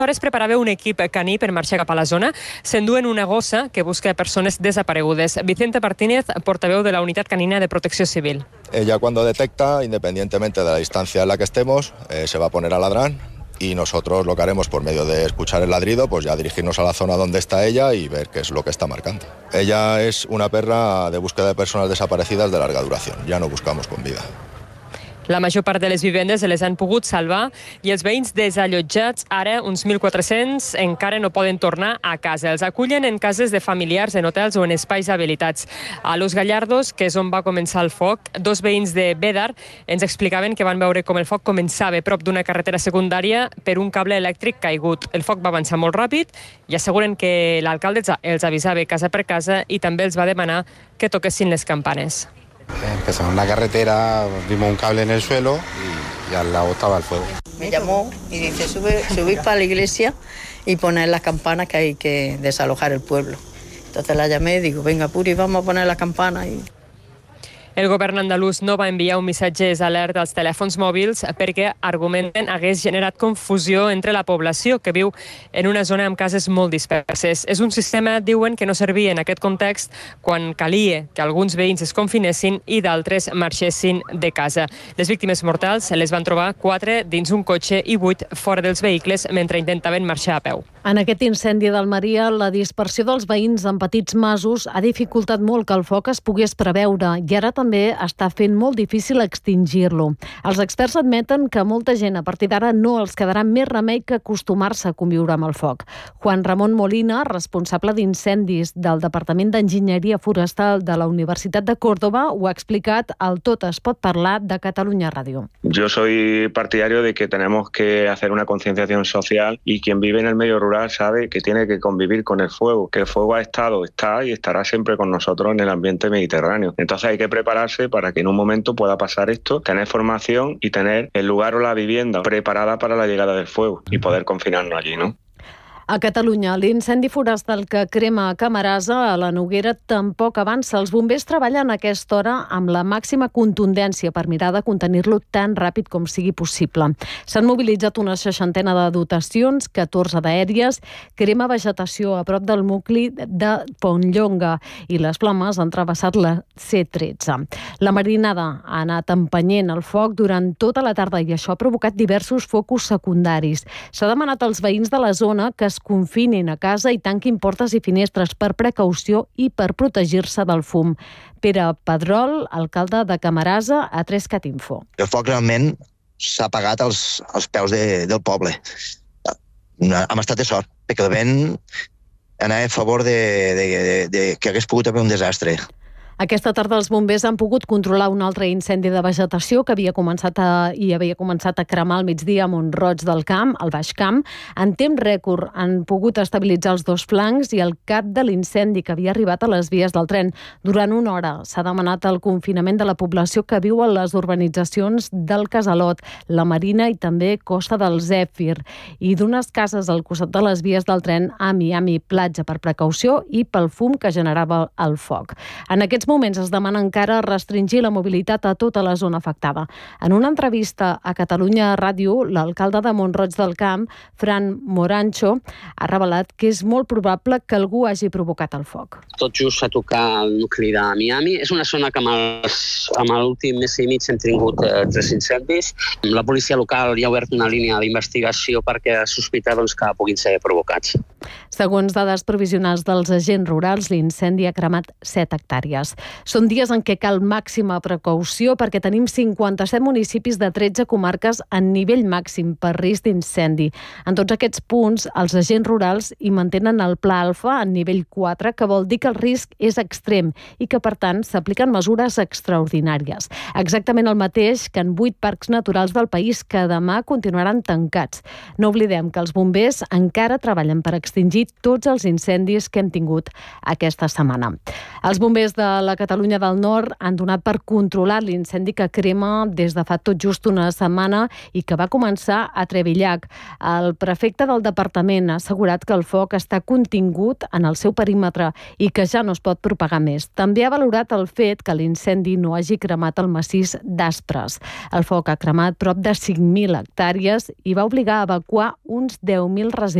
hores preparava un equip caní per marxar cap a la zona. S'enduen una gossa que busca persones desaparegudes. Vicente Martínez, portaveu de la Unitat Canina de Protecció Civil. Ella cuando detecta, independientemente de la distancia en la que estemos, se va a poner a ladrar y nosotros lo que haremos por medio de escuchar el ladrido, pues ya dirigirnos a la zona donde está ella y ver qué es lo que está marcando. Ella es una perra de búsqueda de personas desaparecidas de larga duración, ya no buscamos con vida. La major part de les vivendes les han pogut salvar i els veïns desallotjats, ara uns 1.400, encara no poden tornar a casa. Els acullen en cases de familiars, en hotels o en espais habilitats. A Los Gallardos, que és on va començar el foc, dos veïns de Bédar ens explicaven que van veure com el foc començava a prop d'una carretera secundària per un cable elèctric caigut. El foc va avançar molt ràpid i asseguren que l'alcalde els avisava casa per casa i també els va demanar que toquessin les campanes. Empezamos en la carretera, vimos un cable en el suelo y al lado estaba el fuego. Me llamó y dice, subir para la iglesia y poner las campanas que hay que desalojar el pueblo. Entonces la llamé y digo, venga, Puri, vamos a poner las campanas. El govern andalús no va enviar un missatge d'alert als telèfons mòbils perquè, argumenten, hagués generat confusió entre la població que viu en una zona amb cases molt disperses. És un sistema, diuen, que no servia en aquest context quan calia que alguns veïns es confinessin i d'altres marxessin de casa. Les víctimes mortals les van trobar 4 dins un cotxe i 8 fora dels vehicles mentre intentaven marxar a peu. En aquest incendi d'Almeria, la dispersió dels veïns en petits masos ha dificultat molt que el foc es pogués preveure i ara també està fent molt difícil extingir-lo. Els experts admeten que molta gent a partir d'ara no els quedarà més remei que acostumar-se a conviure amb el foc. Juan Ramon Molina, responsable d'incendis del Departament d'Enginyeria Forestal de la Universitat de Córdoba, ho ha explicat al Tot es pot parlar de Catalunya Ràdio. Yo soy partidario de que tenemos que hacer una concienciación social y quien vive en el medio rural sabe que tiene que convivir con el fuego, que el fuego ha estado, está y estará siempre con nosotros en el ambiente mediterráneo. Entonces hay que prepararse para que en un momento pueda pasar esto, tener formación y tener el lugar o la vivienda preparada para la llegada del fuego y poder confinarnos allí, ¿no? A Catalunya, l'incendi forestal que crema a Camarasa, a la Noguera, tampoc avança. Els bombers treballen a aquesta hora amb la màxima contundència per mirar de contenir-lo tan ràpid com sigui possible. S'han mobilitzat una 60 de dotacions, 14 d'aèries, crema vegetació a prop del nucli de Pontlonga i les flames han travessat la C13. La marinada ha anat empenyent el foc durant tota la tarda i això ha provocat diversos focus secundaris. S'ha demanat als veïns de la zona que es confinin a casa i tanquin portes i finestres per precaució i per protegir-se del fum. Pere Pedrol, alcalde de Camarasa, a 3cat Info. El foc realment s'ha apagat als peus del poble. Hem estat de sort, perquè el vent anava a favor de que hagués pogut haver un desastre. Aquesta tarda els bombers han pogut controlar un altre incendi de vegetació que havia començat a cremar al migdia a Mont-roig del Camp, al Baix Camp. En temps rècord han pogut estabilitzar els dos flancs i el cap de l'incendi que havia arribat a les vies del tren. Durant una hora s'ha demanat el confinament de la població que viu a les urbanitzacions del Casalot, la Marina i també Costa del Zèfir, i d'unes cases al costat de les vies del tren a Miami Platja per precaució i pel fum que generava el foc. En aquests moments es demana encara restringir la mobilitat a tota la zona afectada. En una entrevista a Catalunya Ràdio, l'alcalde de Mont-roig del Camp, Fran Morancho, ha revelat que és molt probable que algú hagi provocat el foc. Tot just a tocar el nucli de Miami. És una zona que amb l'últim mes i mig hem tingut 3 incendis. La policia local ja ha obert una línia d'investigació perquè sospita que puguin ser provocats. Segons dades provisionals dels agents rurals, l'incendi ha cremat 7 hectàrees. Són dies en què cal màxima precaució perquè tenim 57 municipis de 13 comarques en nivell màxim per risc d'incendi. En tots aquests punts, els agents rurals hi mantenen el pla alfa en nivell 4, que vol dir que el risc és extrem i que, per tant, s'apliquen mesures extraordinàries. Exactament el mateix que en 8 parcs naturals del país que demà continuaran tancats. No oblidem que els bombers encara treballen per extingir tots els incendis que hem tingut aquesta setmana. Els bombers de la la Catalunya del Nord han donat per controlat l'incendi que crema des de fa tot just una setmana i que va començar a Trevillac. El prefecte del departament ha assegurat que el foc està contingut en el seu perímetre i que ja no es pot propagar més. També ha valorat el fet que l'incendi no hagi cremat el massís d'Aspres. El foc ha cremat prop de 5.000 hectàrees i va obligar a evacuar uns 10.000 residents.